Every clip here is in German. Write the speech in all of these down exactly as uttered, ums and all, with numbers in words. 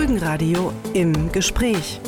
Folgenradio im Gespräch.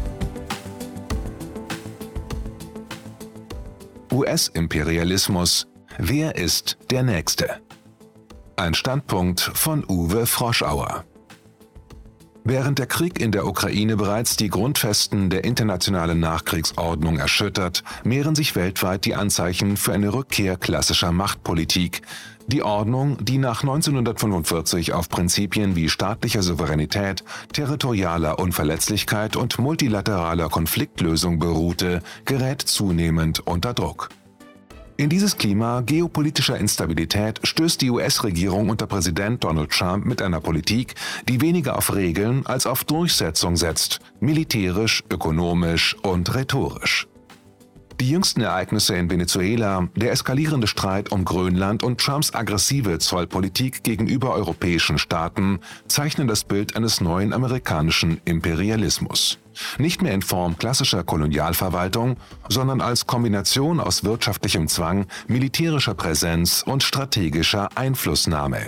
U S-Imperialismus. Wer ist der Nächste? Ein Standpunkt von Uwe Froschauer. Während der Krieg in der Ukraine bereits die Grundfesten der internationalen Nachkriegsordnung erschüttert, mehren sich weltweit die Anzeichen für eine Rückkehr klassischer Machtpolitik. Die Ordnung, die nach neunzehnhundertfünfundvierzig auf Prinzipien wie staatlicher Souveränität, territorialer Unverletzlichkeit und multilateraler Konfliktlösung beruhte, gerät zunehmend unter Druck. In dieses Klima geopolitischer Instabilität stößt die U S-Regierung unter Präsident Donald Trump mit einer Politik, die weniger auf Regeln als auf Durchsetzung setzt, militärisch, ökonomisch und rhetorisch. Die jüngsten Ereignisse in Venezuela, der eskalierende Streit um Grönland und Trumps aggressive Zollpolitik gegenüber europäischen Staaten zeichnen das Bild eines neuen amerikanischen Imperialismus. Nicht mehr in Form klassischer Kolonialverwaltung, sondern als Kombination aus wirtschaftlichem Zwang, militärischer Präsenz und strategischer Einflussnahme.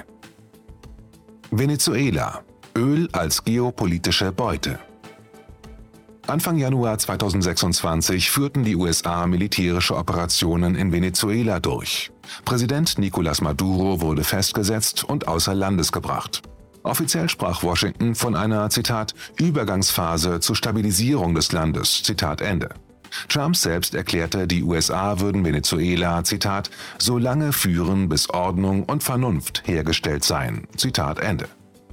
Venezuela. Öl als geopolitische Beute. Anfang Januar zweitausendsechsundzwanzig führten die U S A militärische Operationen in Venezuela durch. Präsident Nicolás Maduro wurde festgesetzt und außer Landes gebracht. Offiziell sprach Washington von einer, Zitat, Übergangsphase zur Stabilisierung des Landes, Zitat Ende. Trump selbst erklärte, die U S A würden Venezuela, Zitat, so lange führen, bis Ordnung und Vernunft hergestellt seien, Zitat Ende.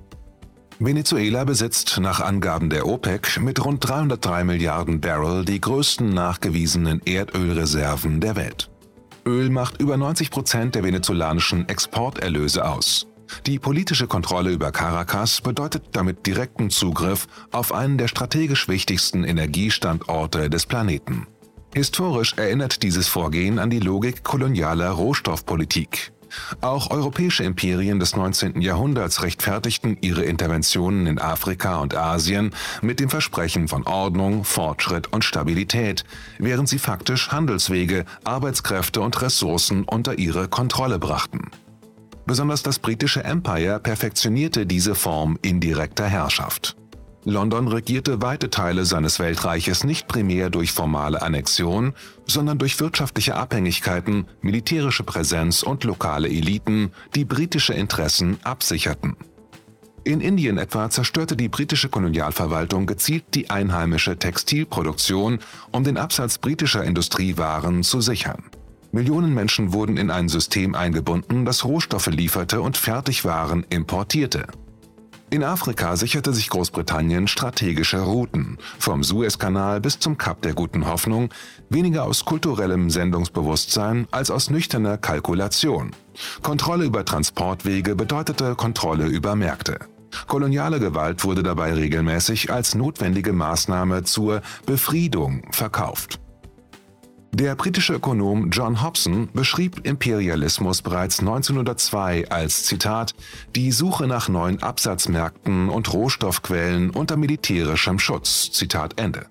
Venezuela besitzt nach Angaben der OPEC mit rund dreihundertdrei Milliarden Barrel die größten nachgewiesenen Erdölreserven der Welt. Öl macht über neunzig Prozent der venezolanischen Exporterlöse aus. Die politische Kontrolle über Caracas bedeutet damit direkten Zugriff auf einen der strategisch wichtigsten Energiestandorte des Planeten. Historisch erinnert dieses Vorgehen an die Logik kolonialer Rohstoffpolitik. Auch europäische Imperien des neunzehnten Jahrhunderts rechtfertigten ihre Interventionen in Afrika und Asien mit dem Versprechen von Ordnung, Fortschritt und Stabilität, während sie faktisch Handelswege, Arbeitskräfte und Ressourcen unter ihre Kontrolle brachten. Besonders das britische Empire perfektionierte diese Form indirekter Herrschaft. London regierte weite Teile seines Weltreiches nicht primär durch formale Annexion, sondern durch wirtschaftliche Abhängigkeiten, militärische Präsenz und lokale Eliten, die britische Interessen absicherten. In Indien etwa zerstörte die britische Kolonialverwaltung gezielt die einheimische Textilproduktion, um den Absatz britischer Industriewaren zu sichern. Millionen Menschen wurden in ein System eingebunden, das Rohstoffe lieferte und Fertigwaren importierte. In Afrika sicherte sich Großbritannien strategische Routen, vom Suezkanal bis zum Kap der Guten Hoffnung, weniger aus kulturellem Sendungsbewusstsein als aus nüchterner Kalkulation. Kontrolle über Transportwege bedeutete Kontrolle über Märkte. Koloniale Gewalt wurde dabei regelmäßig als notwendige Maßnahme zur Befriedung verkauft. Der britische Ökonom John Hobson beschrieb Imperialismus bereits neunzehnhundertzwei als, Zitat, die Suche nach neuen Absatzmärkten und Rohstoffquellen unter militärischem Schutz, Zitat Ende.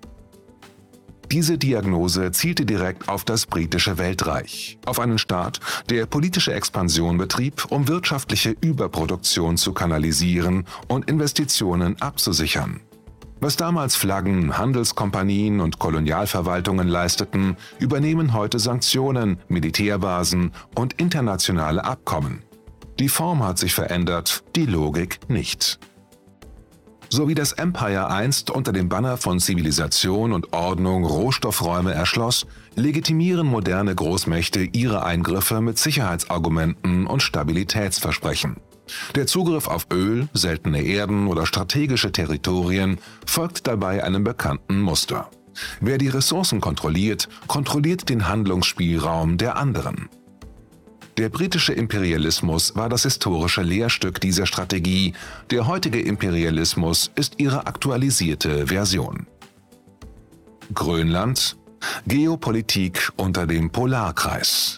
Diese Diagnose zielte direkt auf das britische Weltreich, auf einen Staat, der politische Expansion betrieb, um wirtschaftliche Überproduktion zu kanalisieren und Investitionen abzusichern. Was damals Flaggen, Handelskompanien und Kolonialverwaltungen leisteten, übernehmen heute Sanktionen, Militärbasen und internationale Abkommen. Die Form hat sich verändert, die Logik nicht. So wie das Empire einst unter dem Banner von Zivilisation und Ordnung Rohstoffräume erschloss, legitimieren moderne Großmächte ihre Eingriffe mit Sicherheitsargumenten und Stabilitätsversprechen. Der Zugriff auf Öl, seltene Erden oder strategische Territorien folgt dabei einem bekannten Muster. Wer die Ressourcen kontrolliert, kontrolliert den Handlungsspielraum der anderen. Der britische Imperialismus war das historische Lehrstück dieser Strategie, der heutige Imperialismus ist ihre aktualisierte Version. Grönland, Geopolitik unter dem Polarkreis.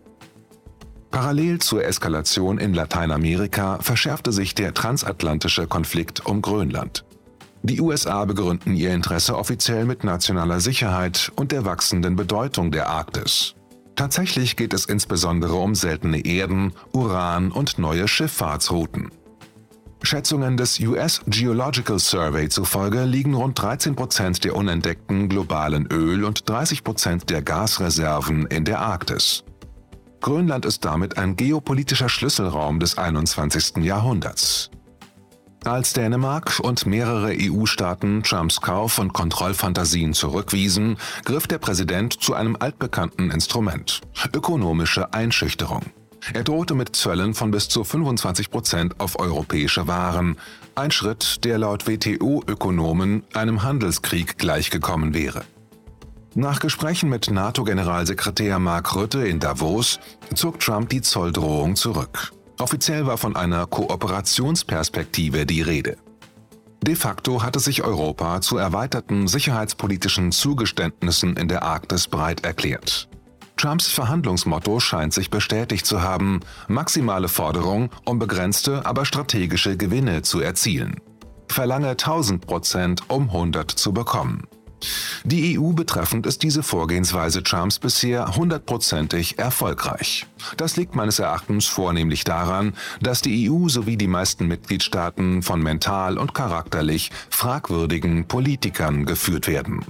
Parallel zur Eskalation in Lateinamerika verschärfte sich der transatlantische Konflikt um Grönland. Die U S A begründen ihr Interesse offiziell mit nationaler Sicherheit und der wachsenden Bedeutung der Arktis. Tatsächlich geht es insbesondere um seltene Erden, Uran und neue Schifffahrtsrouten. Schätzungen des U S Geological Survey zufolge liegen rund dreizehn Prozent der unentdeckten globalen Öl- und dreißig Prozent der Gasreserven in der Arktis. Grönland ist damit ein geopolitischer Schlüsselraum des einundzwanzigsten Jahrhunderts. Als Dänemark und mehrere E U-Staaten Trumps Kauf- und Kontrollfantasien zurückwiesen, griff der Präsident zu einem altbekannten Instrument: ökonomische Einschüchterung. Er drohte mit Zöllen von bis zu fünfundzwanzig Prozent auf europäische Waren, ein Schritt, der laut W T O-Ökonomen einem Handelskrieg gleichgekommen wäre. Nach Gesprächen mit NATO-Generalsekretär Mark Rutte in Davos zog Trump die Zolldrohung zurück. Offiziell war von einer Kooperationsperspektive die Rede. De facto hatte sich Europa zu erweiterten sicherheitspolitischen Zugeständnissen in der Arktis bereit erklärt. Trumps Verhandlungsmotto scheint sich bestätigt zu haben: maximale Forderung, um begrenzte, aber strategische Gewinne zu erzielen. Verlange tausend Prozent, um hundert zu bekommen. Die E U betreffend ist diese Vorgehensweise Trumps bisher hundertprozentig erfolgreich. Das liegt meines Erachtens vornehmlich daran, dass die E U sowie die meisten Mitgliedstaaten von mental und charakterlich fragwürdigen Politikern geführt werden.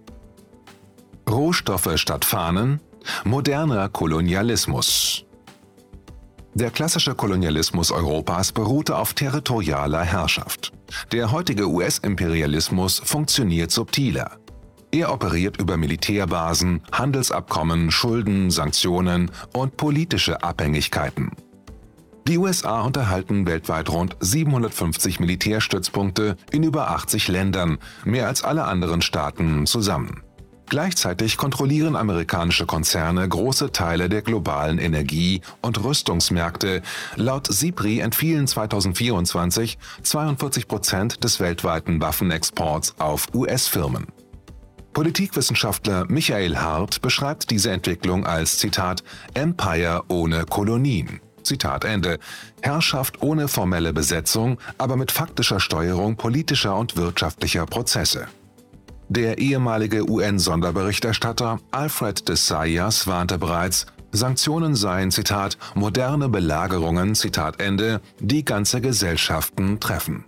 Rohstoffe statt Fahnen? Moderner Kolonialismus. Der klassische Kolonialismus Europas beruhte auf territorialer Herrschaft. Der heutige U S-Imperialismus funktioniert subtiler. Er operiert über Militärbasen, Handelsabkommen, Schulden, Sanktionen und politische Abhängigkeiten. Die U S A unterhalten weltweit rund siebenhundertfünfzig Militärstützpunkte in über achtzig Ländern, mehr als alle anderen Staaten zusammen. Gleichzeitig kontrollieren amerikanische Konzerne große Teile der globalen Energie- und Rüstungsmärkte. Laut SIPRI entfielen zweitausendvierundzwanzig zweiundvierzig Prozent des weltweiten Waffenexports auf U S-Firmen. Politikwissenschaftler Michael Hart beschreibt diese Entwicklung als, Zitat, Empire ohne Kolonien. Zitat Ende. Herrschaft ohne formelle Besetzung, aber mit faktischer Steuerung politischer und wirtschaftlicher Prozesse. Der ehemalige U N-Sonderberichterstatter Alfred de Zayas warnte bereits, Sanktionen seien, Zitat, moderne Belagerungen, Zitat Ende, die ganze Gesellschaften treffen.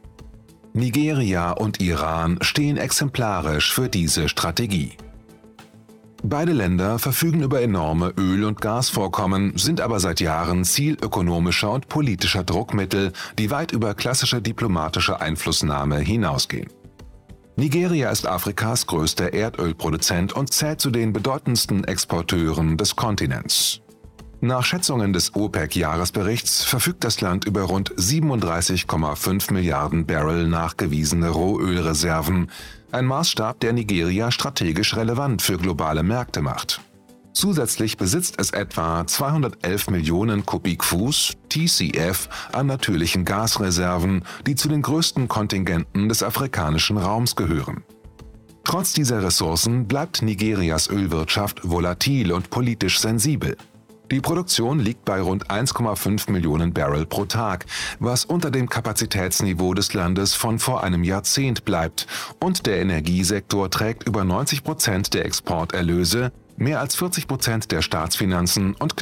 Nigeria und Iran stehen exemplarisch für diese Strategie. Beide Länder verfügen über enorme Öl- und Gasvorkommen, sind aber seit Jahren Ziel ökonomischer und politischer Druckmittel, die weit über klassische diplomatische Einflussnahme hinausgehen. Nigeria ist Afrikas größter Erdölproduzent und zählt zu den bedeutendsten Exporteuren des Kontinents. Nach Schätzungen des OPEC-Jahresberichts verfügt das Land über rund siebenunddreißig Komma fünf Milliarden Barrel nachgewiesene Rohölreserven, ein Maßstab, der Nigeria strategisch relevant für globale Märkte macht. Zusätzlich besitzt es etwa zweihundertelf Millionen Kubikfuß T C F an natürlichen Gasreserven, die zu den größten Kontingenten des afrikanischen Raums gehören. Trotz dieser Ressourcen bleibt Nigerias Ölwirtschaft volatil und politisch sensibel. Die Produktion liegt bei rund eins Komma fünf Millionen Barrel pro Tag, was unter dem Kapazitätsniveau des Landes von vor einem Jahrzehnt bleibt, und der Energiesektor trägt über neunzig Prozent der Exporterlöse, mehr als vierzig Prozent der Staatsfinanzen und